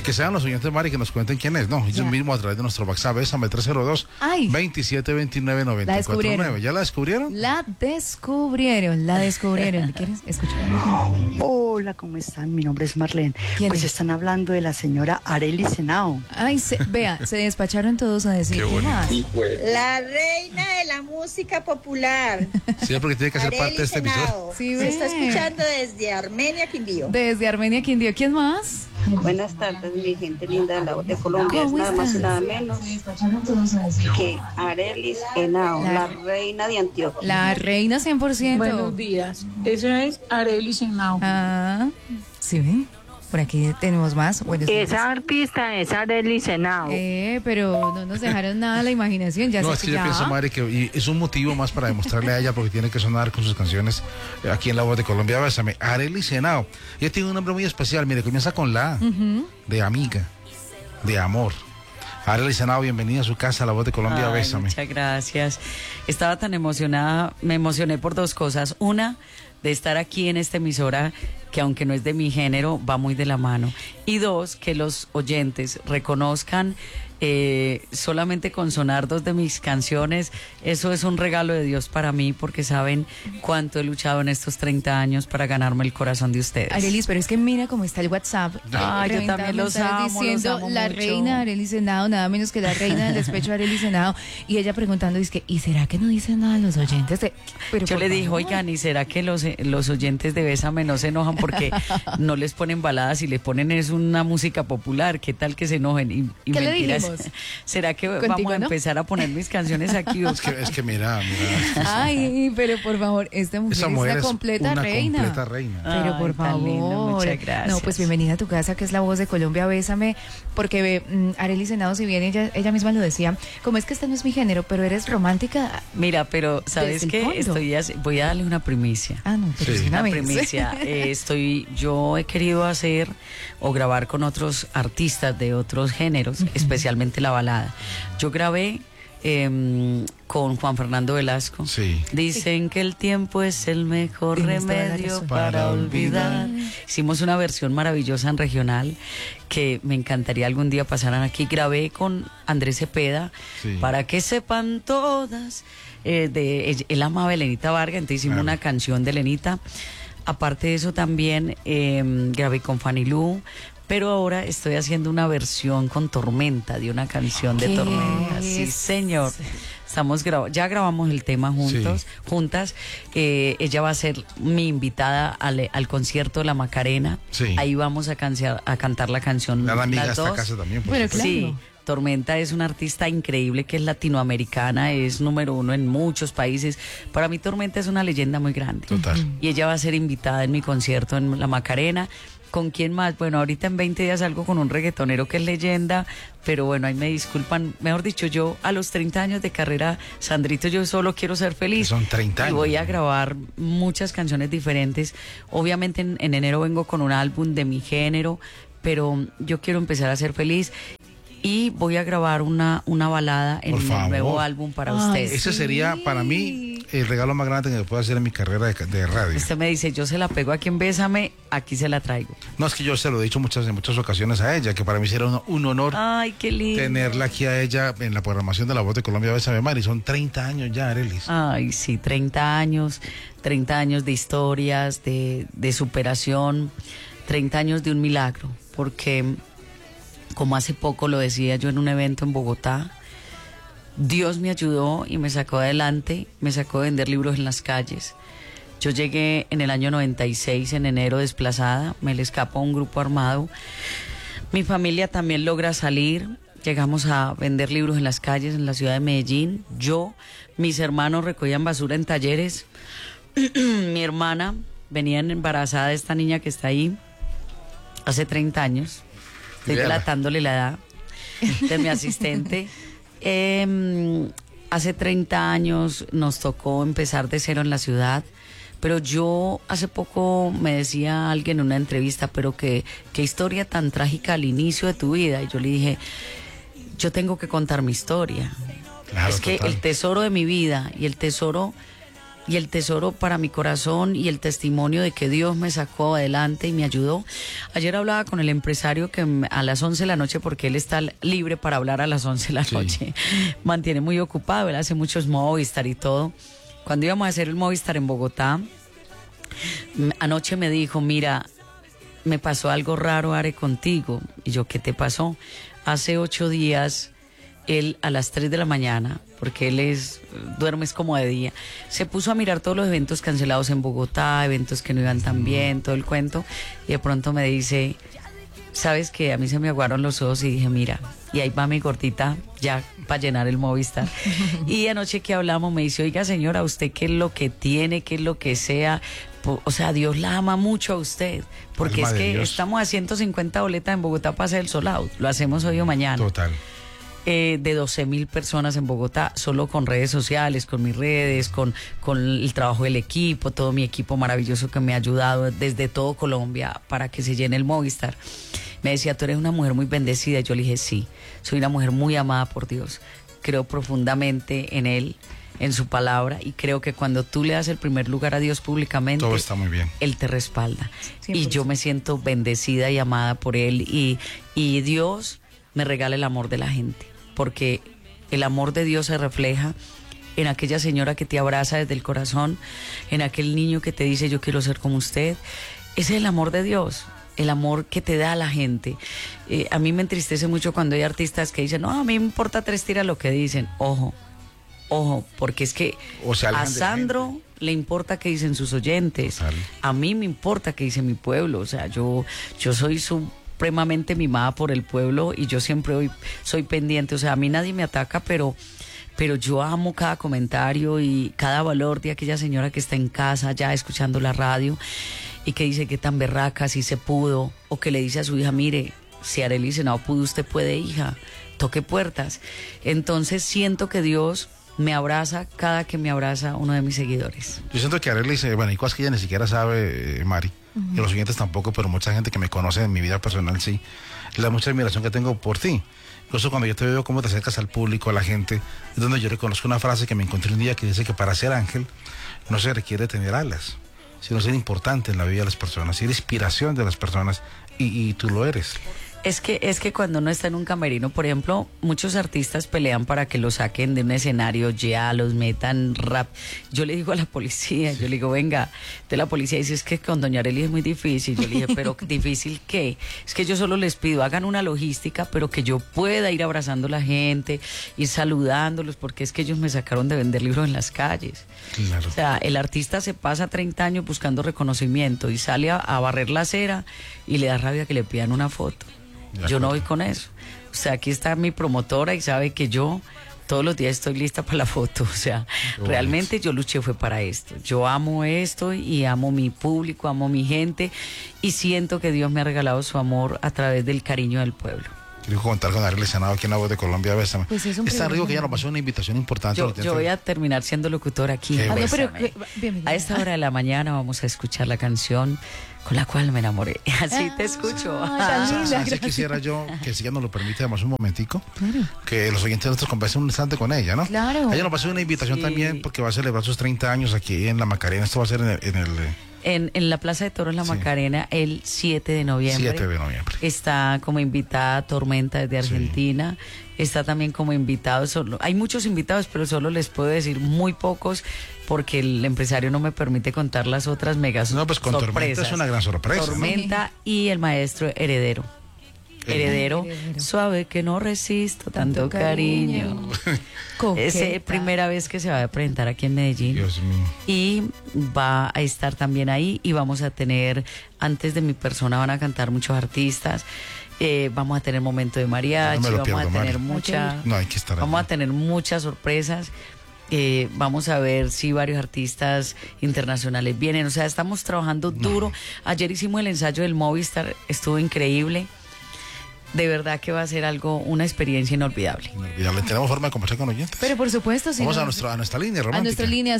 Y que sean los oyentes, Mari, que nos cuenten quién es, ¿no? Ellos mismos a través de nuestro WhatsApp, Bésame 302-2729-949. ¿Ya la descubrieron? La descubrieron. ¿Quieres escuchar? Hola, ¿cómo están? Mi nombre es Marlene. Pues están hablando de la señora Arely Senao. Ay, vea, se despacharon todos a decir qué más. La reina de la música popular. Sí, porque tiene que ser parte de este episodio. Sí, se está escuchando desde Armenia, Quindío. Desde Armenia, Quindío. ¿Quién más? Buenas tardes, mi gente linda de la voz de Colombia. Es nada más y nada menos que Arely Senao, la reina de Antioquia. La reina 100%. Buenos días. Esa es Arely Senao. Ah, ¿sí ven? Por aquí tenemos más. Esa artista es Arely Senao. Pero no nos dejaron nada a la imaginación. Ya no, es que yo pienso, Mari, que es un motivo más para demostrarle a ella, porque tiene que sonar con sus canciones aquí en La Voz de Colombia. Bésame, Arely Senao. Ella tiene un nombre muy especial, mire, comienza con la A, de amiga, de amor. Arely Senao, bienvenida a su casa, La Voz de Colombia. Ay, Bésame. Muchas gracias. Estaba tan emocionada, me emocioné por dos cosas. Una, de estar aquí en esta emisora, que aunque no es de mi género, va muy de la mano. Y dos, que los oyentes reconozcan solamente con sonar dos de mis canciones, eso es un regalo de Dios para mí, porque saben cuánto he luchado en estos 30 años para ganarme el corazón de ustedes. Arelis, pero es que mira cómo está el WhatsApp. Ay, yo también los amo, diciendo la mucho. reina Arely Senao, nada menos que la reina del despecho Arely Senao, y ella preguntando, dice, ¿y será que no dicen nada los oyentes? Pero yo le dije, oigan, ¿y será que los oyentes de Bésame no se enojan porque no les ponen baladas y le ponen es una música popular? ¿Qué tal que se enojen? Y ¿qué le mentiras. dijimos? ¿Será que vamos a empezar a poner mis canciones aquí? Es que mira. Ay, pero por favor, esta mujer es la completa reina. Completa reina. Pero por favor. Lindo, muchas gracias. No, pues bienvenida a tu casa, que es La Voz de Colombia. Bésame, porque Arely Senao, si bien ella misma lo decía, como es que este no es mi género, pero eres romántica. Mira, pero ¿sabes qué? Voy a darle una primicia. Ah, no, pero sí. Una primicia. Yo he querido hacer o grabar con otros artistas de otros géneros, especialmente la balada. Yo grabé con Juan Fernando Velasco. Sí. Dicen que el tiempo es el mejor remedio para olvidar. Hicimos una versión maravillosa en regional que me encantaría algún día pasaran aquí. Grabé con Andrés Cepeda, para que sepan todas. Él amaba a Elenita Vargas, entonces hicimos una canción de Elenita. Aparte de eso también grabé con Fanny Lu, pero ahora estoy haciendo una versión con Tormenta, de una canción de Tormenta. Sí, señor. Ya grabamos el tema juntas. Ella va a ser mi invitada al concierto de la Macarena. Sí. Ahí vamos a cantar la canción. La amiga las de esta dos. casa también, por Bueno, supuesto. Sí. Tormenta es una artista increíble que es latinoamericana, es número 1 en muchos países. Para mí Tormenta es una leyenda muy grande. Total. Y ella va a ser invitada en mi concierto en la Macarena. ¿Con quién más? Bueno, ahorita en 20 días salgo con un reggaetonero que es leyenda, pero bueno, ahí me disculpan. Mejor dicho, yo a los 30 años de carrera, Sandrito, yo solo quiero ser feliz. Son 30 años. Y voy a grabar muchas canciones diferentes. Obviamente en enero vengo con un álbum de mi género, pero yo quiero empezar a ser feliz. Y voy a grabar una balada en el nuevo álbum para ustedes. Ese sería para mí el regalo más grande que puedo hacer en mi carrera de radio. Usted me dice, yo se la pego aquí en Bésame, aquí se la traigo. No, es que yo se lo he dicho en muchas ocasiones a ella, que para mí será un honor. Ay, qué lindo. Tenerla aquí a ella en la programación de La Voz de Colombia. Bésame, Mari, son 30 años ya, Arelis. Ay, sí, 30 años de historias, de superación, 30 años de un milagro, porque como hace poco lo decía yo en un evento en Bogotá, Dios me ayudó y me sacó adelante, me sacó de vender libros en las calles. Yo llegué en el año 96, en enero, desplazada, me le escapó un grupo armado. Mi familia también logra salir, llegamos a vender libros en las calles en la ciudad de Medellín. Mis hermanos recogían basura en talleres. Mi hermana venía embarazada de esta niña que está ahí hace 30 años. Estoy delatándole la edad de mi asistente. Hace 30 años nos tocó empezar de cero en la ciudad, pero yo hace poco me decía alguien en una entrevista, pero qué historia tan trágica al inicio de tu vida. Y yo le dije, yo tengo que contar mi historia. Claro, es que total. el tesoro de mi vida y el tesoro y el tesoro para mi corazón y el testimonio de que Dios me sacó adelante y me ayudó. Ayer hablaba con el empresario que a las 11 de la noche, porque él está libre para hablar a las 11 de la noche, mantiene muy ocupado, él hace muchos Movistar y todo. Cuando íbamos a hacer el Movistar en Bogotá, anoche me dijo, mira, me pasó algo raro, Are, contigo. Y yo, ¿qué te pasó? Hace 8 días, él a las 3 de la mañana, porque él duerme como de día, se puso a mirar todos los eventos cancelados en Bogotá, eventos que no iban tan bien, todo el cuento, y de pronto me dice, ¿sabes qué? A mí se me aguaron los ojos y dije, mira, y ahí va mi gordita ya para llenar el Movistar. Y anoche que hablamos me dice, oiga señora, ¿usted qué es lo que tiene? ¿Qué es lo que sea? O sea, Dios la ama mucho a usted, porque es que estamos a 150 boletas en Bogotá para hacer el sold out, lo hacemos hoy o mañana. Total. De 12,000 personas en Bogotá, solo con redes sociales, con mis redes, con el trabajo del equipo, todo mi equipo maravilloso que me ha ayudado desde todo Colombia para que se llene el Movistar. Me decía, tú eres una mujer muy bendecida. Yo le dije, sí, soy una mujer muy amada por Dios. Creo profundamente en Él, en su palabra, y creo que cuando tú le das el primer lugar a Dios públicamente, todo está muy bien. Él te respalda. 100%. Y yo me siento bendecida y amada por Él, y Dios me regala el amor de la gente, porque el amor de Dios se refleja en aquella señora que te abraza desde el corazón, en aquel niño que te dice yo quiero ser como usted. Ese es el amor de Dios, el amor que te da a la gente. A mí me entristece mucho cuando hay artistas que dicen, no, a mí me importa 3 tiras lo que dicen. Ojo, porque es que a Sandro le importa qué dicen sus oyentes. Total. A mí me importa qué dice mi pueblo. O sea, yo soy supremamente mimada por el pueblo y yo siempre soy pendiente. O sea, a mí nadie me ataca, pero yo amo cada comentario y cada valor de aquella señora que está en casa ya escuchando la radio y que dice que tan berraca, si se pudo, o que le dice a su hija, mire, si Arelis Henao pudo, usted puede, hija, toque puertas. Entonces siento que Dios me abraza cada que me abraza uno de mis seguidores. Yo siento que Arelis, hay cosas que ella ni siquiera sabe, Mari, y los oyentes tampoco, pero mucha gente que me conoce en mi vida personal sí, la mucha admiración que tengo por ti. Incluso cuando yo te veo cómo te acercas al público, a la gente, es donde yo reconozco una frase que me encontré un día que dice que para ser ángel no se requiere tener alas, sino ser importante en la vida de las personas, ser inspiración de las personas, y tú lo eres. Es que cuando uno está en un camerino, por ejemplo, muchos artistas pelean para que los saquen de un escenario, ya los metan rap. Yo le digo a la policía, yo le digo, venga, de la policía dice, es que con doña Arely es muy difícil. Yo le dije, pero ¿difícil qué? Es que yo solo les pido, hagan una logística, pero que yo pueda ir abrazando a la gente, ir saludándolos, porque es que ellos me sacaron de vender libros en las calles. Claro. O sea, el artista se pasa 30 años buscando reconocimiento y sale a barrer la acera y le da rabia que le pidan una foto. Yo no voy con eso. O sea, aquí está mi promotora y sabe que yo todos los días estoy lista para la foto. O sea, realmente yo luché fue para esto. Yo amo esto y amo mi público, amo mi gente y siento que Dios me ha regalado su amor a través del cariño del pueblo. Quiero contar con Arelis Henao aquí en La Voz de Colombia. Bésame. Pues es tan rico que ya nos pasó una invitación importante. Yo voy a terminar siendo locutor aquí. A esta hora de la mañana vamos a escuchar la canción con la cual me enamoré. Así te escucho. Así quisiera yo, que si ella nos lo permite, además un momentico, que los oyentes nuestros conversen un instante con ella, ¿no? Claro. Ella nos pasó una invitación también porque va a celebrar sus 30 años aquí en La Macarena. Esto va a ser en la Plaza de Toros La Macarena el 7 de noviembre. 7 de noviembre. Está como invitada Tormenta desde Argentina. Está también como invitado. Hay muchos invitados, pero solo les puedo decir muy pocos porque el empresario no me permite contar las otras megas. No, pues con sorpresas. Tormenta es una gran sorpresa. Tormenta, ¿no? Y el maestro Heredero. Heredero, suave que no resisto tanto cariño. Es la primera vez que se va a presentar aquí en Medellín. Dios mío. Y va a estar también ahí y vamos a tener, antes de mi persona van a cantar muchos artistas. Vamos a tener momento de mariachi, vamos a tener muchas sorpresas. Vamos a ver si varios artistas internacionales vienen. O sea, estamos trabajando duro. Ayer hicimos el ensayo del Movistar, estuvo increíble. de verdad que va a ser una experiencia inolvidable. Inolvidable. ¿Tenemos forma de conversar con oyentes? Pero por supuesto, sí. Vamos a nuestra línea romántica. A nuestra línea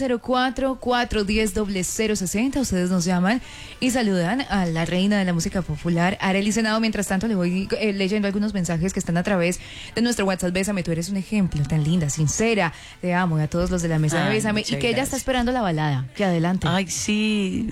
604-410-0060. Ustedes nos llaman y saludan a la reina de la música popular, Arely Senado. Mientras tanto, le voy leyendo algunos mensajes que están a través de nuestro WhatsApp. Bésame, tú eres un ejemplo, tan linda, sincera. Te amo, y a todos los de la mesa de Bésame. Y que gracias. ella está esperando la balada. Que adelante. Ay, sí.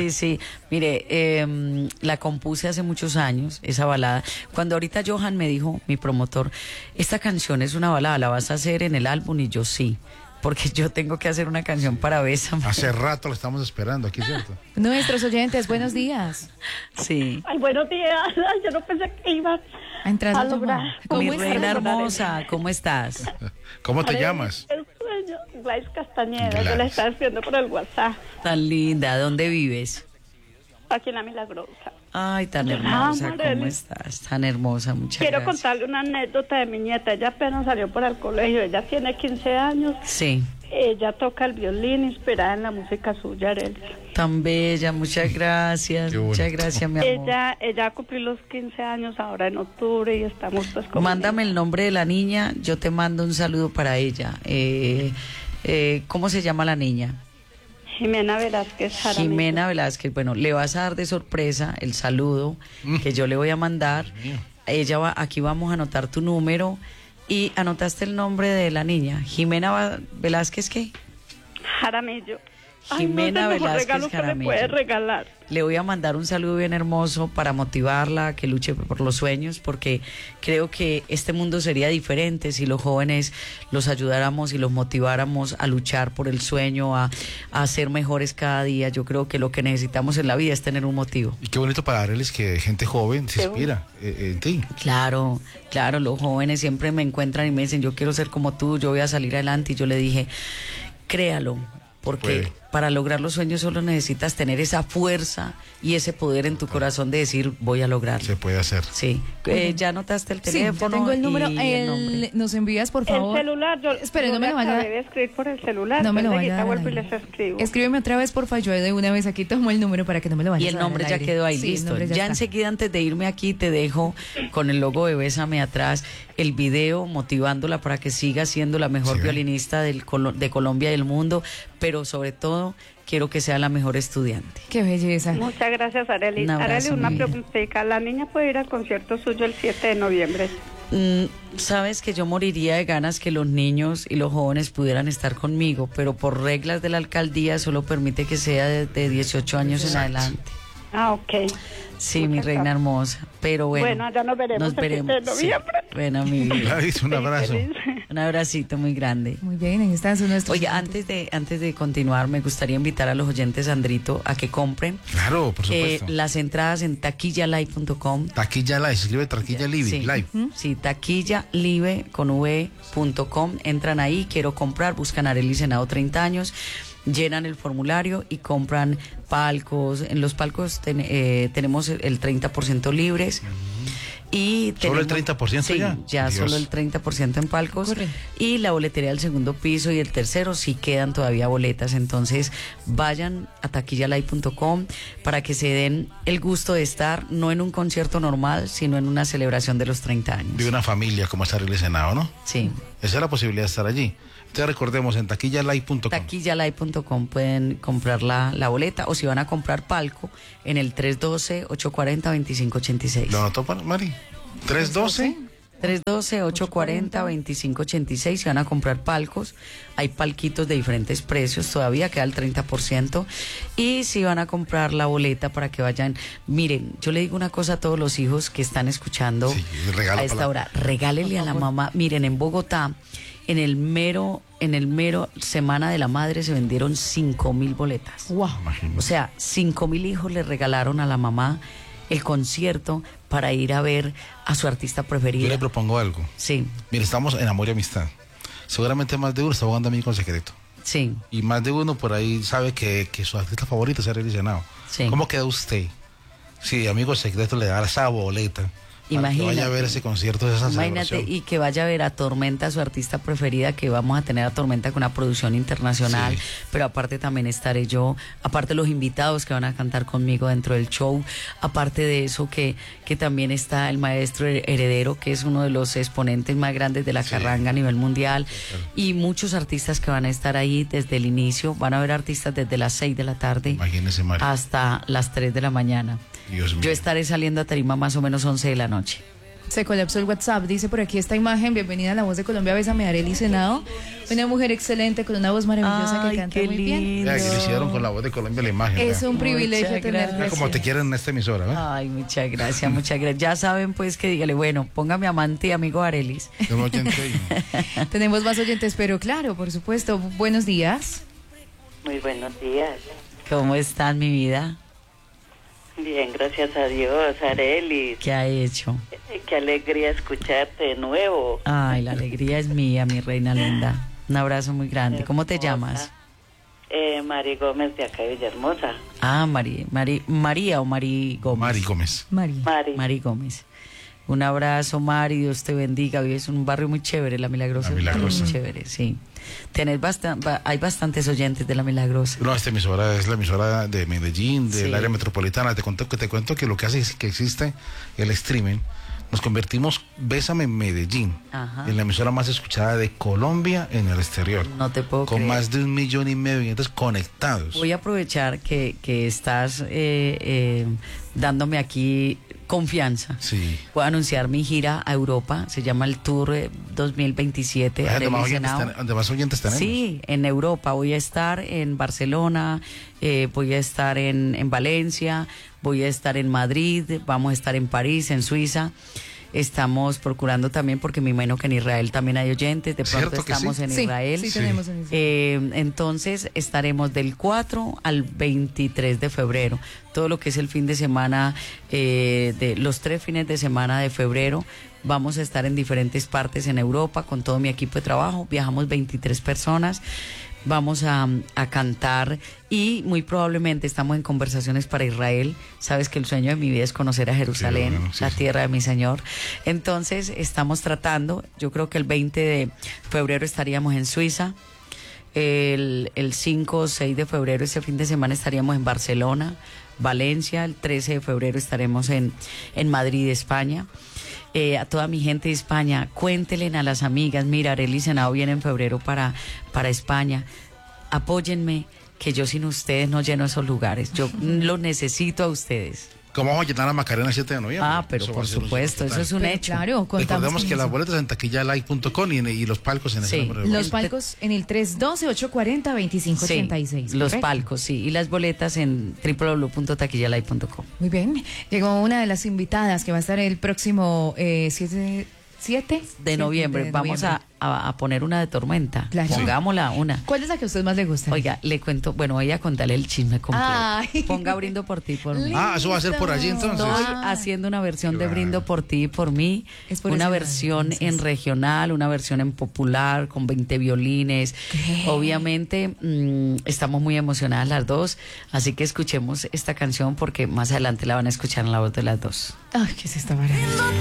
Mire, la compuse hace muchos años, esa balada. Cuando ahorita Johan me dijo, mi promotor, esta canción es una balada, ¿la vas a hacer en el álbum? Y yo sí, porque yo tengo que hacer una canción para Bésame. Hace rato la estamos esperando aquí, ¿cierto? Nuestros oyentes, buenos días. Sí. Ay, buenos días. Ay, yo no pensé que iba A entrar a a lograr. Mi ¿Cómo reina estás? hermosa, ¿cómo estás? ¿Cómo te llamas? El sueño, Gladys Castañeda. Yo Gladys. la estaba escribiendo por el WhatsApp. Tan linda, ¿dónde vives? Aquí en La Milagrosa. Ay, tan Yo hermosa, amo, ¿cómo Arely. estás? Tan hermosa, muchas Quiero gracias. contarle una anécdota de mi nieta. Ella apenas salió para el colegio. Ella tiene 15 años. Sí, Ella toca el violín inspirada en la música suya, Arely. tan bella, muchas gracias, Qué muchas bonito. gracias, mi amor. Ella cumplió los 15 años ahora en octubre y estamos pues como... Mándame el nombre de la niña, yo te mando un saludo para ella. ¿Cómo se llama la niña? Jimena Velázquez Jaramillo. Jimena Velázquez. Bueno, le vas a dar de sorpresa el saludo que yo le voy a mandar. Ella aquí vamos a anotar tu número. Y anotaste el nombre de la niña. Jimena Velázquez, ¿qué? Jaramillo. Jimena Ay, no, es el mejor Velázquez regalo que le Jaramillo. puede regalar. Le voy a mandar un saludo bien hermoso para motivarla, que luche por los sueños, porque creo que este mundo sería diferente si los jóvenes los ayudáramos y los motiváramos a luchar por el sueño, a ser mejores cada día. Yo creo que lo que necesitamos en la vida es tener un motivo. Y qué bonito para Arely que gente joven se inspira en ti. Claro, los jóvenes siempre me encuentran y me dicen, yo quiero ser como tú, yo voy a salir adelante. Y yo le dije, créalo, porque Puede. para lograr los sueños solo necesitas tener esa fuerza y ese poder en tu corazón de decir, voy a lograrlo. Se puede hacer. Sí, ya anotaste el Sí, teléfono. yo tengo el número. y el nombre. Nos envías, por favor. El celular, yo Espere, yo no me le lo vaya a acabé de escribir por el celular. No me lo entonces vaya a dar vuelvo y al les aire. escribo. Escríbeme otra vez, por favor. Yo de una vez aquí tomo el número para que no me lo vayas Y a el dar al nombre ya aire. quedó ahí, Sí, el listo. nombre Ya está. enseguida, antes de irme aquí, te dejo con el logo de Bésame atrás el video motivándola para que siga siendo la mejor Sí. violinista de Colombia y del mundo, pero sobre todo quiero que sea la mejor estudiante. Qué belleza. Muchas gracias, Arely. Un abrazo, Arely, una mi vida. preguntita. ¿La niña puede ir al concierto suyo el 7 de noviembre? Sabes que yo moriría de ganas que los niños y los jóvenes pudieran estar conmigo, pero por reglas de la alcaldía solo permite que sea de 18 años en adelante. Ah, ok. Sí, Muchas mi reina gracias. hermosa. Pero bueno, Bueno, ya nos veremos el 7 de sí. noviembre. Bueno, mi vida. Gladys, un abrazo. Feliz. Un abracito muy grande. Muy bien, ahí están nuestros. Oye, antes de continuar, me gustaría invitar a los oyentes, Sandrito, a que compren Claro, por supuesto. las entradas en taquillalive.com. Taquilla Live, se escribe Taquilla Live, Sí. Live. Sí, taquillalive.com. Entran ahí, quiero comprar, buscan Arely Senado 30 años, llenan el formulario y compran palcos. En los palcos tenemos el 30% libres. Y ¿Solo el tenemos- 30% sí, ya? Dios. solo el 30% en palcos. Correcto. Y la boletería del segundo piso y el tercero sí quedan todavía boletas. Entonces vayan a taquillalive.com para que se den el gusto de estar no en un concierto normal, sino en una celebración de los 30 años. De una familia como es Arely Senado, ¿no? Sí. Esa es la posibilidad de estar allí. Entonces recordemos en taquillalive.com. Taquillalive.com pueden comprar la boleta, o si van a comprar palco en el 312-840-2586. ¿Lo anotó, Mari? 312. 312-840-2586. Si van a comprar palcos, hay palquitos de diferentes precios, todavía queda el 30%. Y si van a comprar la boleta para que vayan, miren, yo le digo una cosa a todos los hijos que están escuchando Sí, regalo a esta para- hora, regálele a la mamá. Miren, en Bogotá, en el mero Semana de la Madre se vendieron 5,000 boletas. Wow. O sea, 5,000 hijos le regalaron a la mamá el concierto para ir a ver a su artista Yo preferida. le propongo algo. Sí, Mire, estamos en amor y amistad. Seguramente más de uno está jugando a mí con secreto. sí, Y más de uno por ahí sabe que su artista favorito es Arely Senado. sí. ¿Cómo queda usted si amigo secreto le da esa boleta Imagínate. Que vaya a ver ese concierto de esa Imagínate, celebración. y que vaya a ver a Tormenta, su artista preferida, que vamos a tener a Tormenta con una producción internacional, Sí. pero aparte también estaré yo, aparte los invitados que van a cantar conmigo dentro del show, aparte de eso que también está el maestro Heredero, que es uno de los exponentes más grandes de la Sí. carranga a nivel mundial, y muchos artistas que van a estar ahí desde el inicio, van a haber artistas desde las 6 de la tarde Imagínese, Mari. hasta las 3 de la mañana. Dios mío. Yo estaré saliendo a tarima más o menos 11 de la noche. Se colapsó el WhatsApp, dice por aquí esta imagen, bienvenida a La Voz de Colombia, Bésame, Arely Senado, una mujer excelente con una voz maravillosa que Ay, canta qué muy bien. lindo. Vea, que le hicieron con La Voz de Colombia la imagen. Es vea. un privilegio Muchas tenerla. Vea como te quieren en esta emisora, ¿verdad? Ay, muchas gracias, muchas gracias. Ya saben, pues, que dígale, bueno, póngame amante y amigo Arelis. Yo me 81. Tenemos más oyentes, pero claro, por supuesto. Buenos días. Muy buenos días. ¿Cómo están, mi vida? Bien, gracias a Dios, Arelis. ¿Qué ha hecho? Qué alegría escucharte de nuevo. Ay, la alegría es mía, mi reina linda. Un abrazo muy grande. ¿Cómo te llamas? Mari Gómez de acá de Villahermosa. Ah, María o Mari Gómez. Mari Gómez. María. Mari Gómez. Un abrazo, Mari, Dios te bendiga. Hoy es un barrio muy chévere, La Milagrosa. La Milagrosa. Muy chévere, sí. Hay bastantes oyentes de La Milagrosa. No, esta emisora es la emisora de Medellín, del Sí. área metropolitana. Te cuento que lo que hace es que existe el streaming. Nos convertimos, Bésame en Medellín, Ajá. en la emisora más escuchada de Colombia en el exterior. No te puedo Con creer. más de 1,5 millones de oyentes conectados. Voy a aprovechar que estás dándome aquí confianza. Sí. Voy a anunciar mi gira a Europa. Se llama el Tour 2027. Vaya, Arely Senao. ¿Dónde más oyentes tenemos? Sí, en Europa. Voy a estar en Barcelona, voy a estar en Valencia, voy a estar en Madrid, vamos a estar en París, en Suiza. Estamos procurando también, porque me imagino que en Israel también hay oyentes, de pronto ¿Cierto que estamos sí? en Sí, Israel. sí, tenemos en Israel. Entonces estaremos del 4 al 23 de febrero. Todo lo que es el fin de semana, de los 3 fines de semana de febrero, vamos a estar en diferentes partes en Europa con todo mi equipo de trabajo. Viajamos 23 personas. Vamos a cantar y muy probablemente estamos en conversaciones para Israel. Sabes que el sueño de mi vida es conocer a Jerusalén, Sí, bueno, sí, la sí. tierra de mi Señor. Entonces estamos tratando, yo creo que el 20 de febrero estaríamos en Suiza. El 5 o 6 de febrero, ese fin de semana, estaríamos en Barcelona, Valencia. El 13 de febrero estaremos en Madrid, España. A toda mi gente de España, cuéntenle a las amigas, mira, Arely Senado viene en febrero para España. Apóyenme, que yo sin ustedes no lleno esos lugares. Yo los necesito a ustedes. ¿Cómo vamos a llenar a Macarena el 7 de noviembre? Ah, pero Eso va por a ser un supuesto, total. eso es un Pero hecho. claro, contamos Recordemos con que eso. las boletas en taquillalive.com y los palcos en ese Sí. número de Los palcos en el 312-840-2586. Sí, los Perfecto. palcos, sí. Y las boletas en www.taquillalive.com. Muy bien. Llegó una de las invitadas que va a estar el próximo 7 De noviembre. Vamos a poner una de Tormenta. Claro. Pongámosla una. ¿Cuál es la que a usted más le gusta? Oiga, le cuento, bueno, voy a contarle el chisme completo. Ay. Ponga Brindo por ti, por mí. Ah, eso va a ser por allí entonces. Estoy haciendo una versión de Claro. Brindo por ti y por mí, Es por una ese lado, versión entonces. en regional, una versión en popular, con 20 violines. Obviamente estamos muy emocionadas las dos, así que escuchemos esta canción porque más adelante la van a escuchar en la voz de las dos. Ay, ¿qué es esta maravilla?